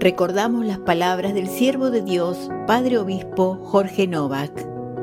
Recordamos las palabras del siervo de Dios, Padre Obispo Jorge Novak.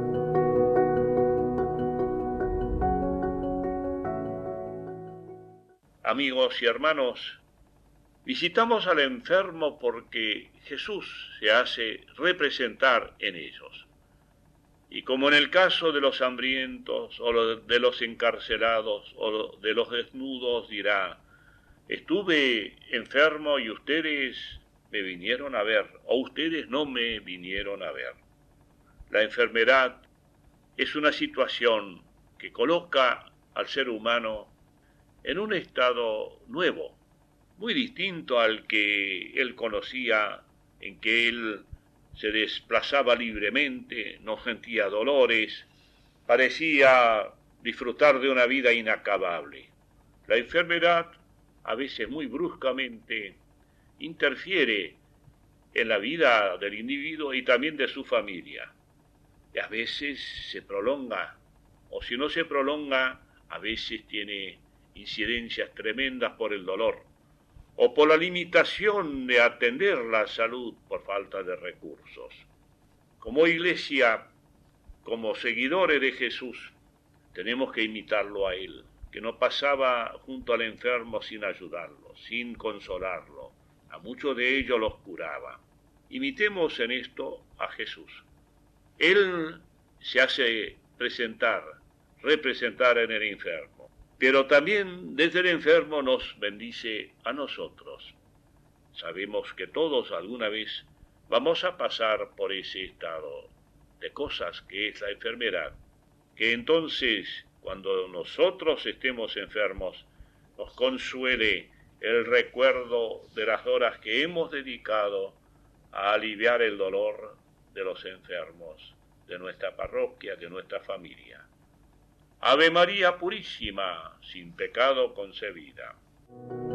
Amigos y hermanos, visitamos al enfermo porque Jesús se hace representar en ellos. Y como en el caso de los hambrientos o de los encarcelados o de los desnudos, dirá: estuve enfermo y ustedes me vinieron a ver, o ustedes no me vinieron a ver. La enfermedad es una situación que coloca al ser humano en un estado nuevo, muy distinto al que él conocía, en que él se desplazaba libremente, no sentía dolores, parecía disfrutar de una vida inacabable. La enfermedad, a veces muy bruscamente, interfiere en la vida del individuo y también de su familia. Y a veces se prolonga, o si no se prolonga, a veces tiene incidencias tremendas por el dolor, o por la limitación de atender la salud por falta de recursos. Como iglesia, como seguidores de Jesús, tenemos que imitarlo a él, que no pasaba junto al enfermo sin ayudarlo, sin consolarlo. A muchos de ellos los curaba. Imitemos en esto a Jesús. Él se hace representar en el enfermo, pero también desde el enfermo nos bendice a nosotros. Sabemos que todos alguna vez vamos a pasar por ese estado de cosas que es la enfermedad, que entonces, cuando nosotros estemos enfermos, nos consuele el recuerdo de las horas que hemos dedicado a aliviar el dolor de los enfermos, de nuestra parroquia, de nuestra familia. Ave María Purísima, sin pecado concebida.